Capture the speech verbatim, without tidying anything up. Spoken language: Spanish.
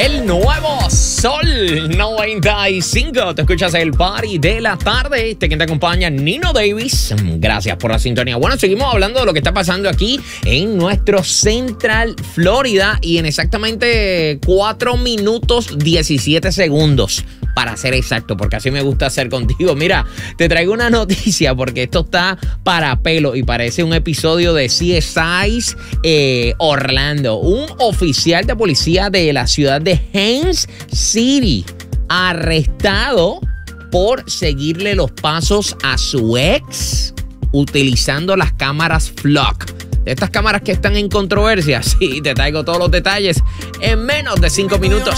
El nuevo Sol noventa y cinco. Te escuchas el party de la tarde. Este quien te acompaña, Nino Davis. Gracias por la sintonía. Bueno, seguimos hablando de lo que está pasando aquí en nuestro Central Florida y en exactamente cuatro minutos diecisiete segundos. Para ser exacto, porque así me gusta hacer contigo. Mira, te traigo una noticia porque esto está para pelo y parece un episodio de C S I eh, Orlando. Un oficial de policía de la ciudad de Haines City arrestado por seguirle los pasos a su ex utilizando las cámaras Flock. Estas cámaras que están en controversia. Sí, te traigo todos los detalles en menos de cinco minutos.